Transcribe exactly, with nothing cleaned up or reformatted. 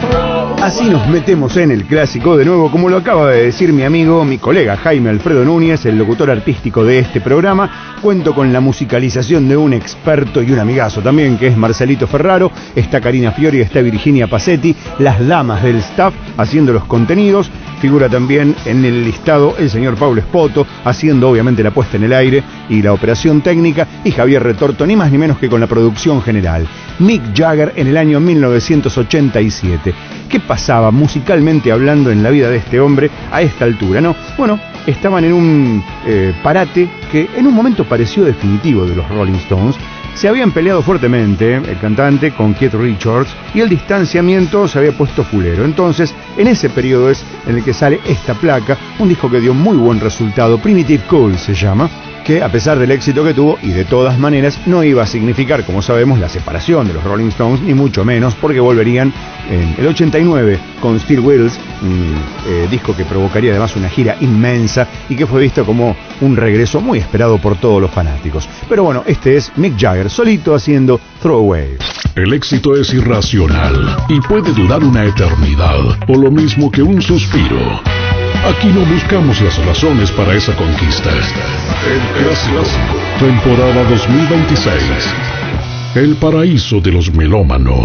Así nos metemos en el clásico de nuevo, como lo acaba de decir mi amigo, mi colega Jaime Alfredo Núñez, el locutor artístico de este programa. Cuento con la musicalización de un experto y un amigazo también, que es Marcelito Ferraro. Está Karina Fiori, está Virginia Pacetti, las damas del staff haciendo los contenidos. Figura también en el listado el señor Paulo Espoto, haciendo obviamente la puesta en el aire y la operación técnica, y Javier Retorto, ni más ni menos que con la producción general. Mick Jagger en el año mil novecientos ochenta y siete. ¿Qué pasaba musicalmente hablando en la vida de este hombre a esta altura, no? Bueno, estaban en un eh, parate que en un momento pareció definitivo de los Rolling Stones. Se habían peleado fuertemente el cantante con Keith Richards y el distanciamiento se había puesto fulero. Entonces, en ese periodo es en el que sale esta placa, un disco que dio muy buen resultado, Primitive Cool se llama, que a pesar del éxito que tuvo y de todas maneras no iba a significar, como sabemos, la separación de los Rolling Stones, ni mucho menos, porque volverían en el ochenta y nueve con Steel Wheels, un eh, disco que provocaría además una gira inmensa y que fue visto como un regreso muy esperado por todos los fanáticos. Pero bueno, este es Mick Jagger solito haciendo Throwaway. El éxito es irracional y puede durar una eternidad, o lo mismo que un suspiro. Aquí no buscamos las razones para esa conquista. El Clásico, temporada dos mil veintiséis. El paraíso de los melómanos.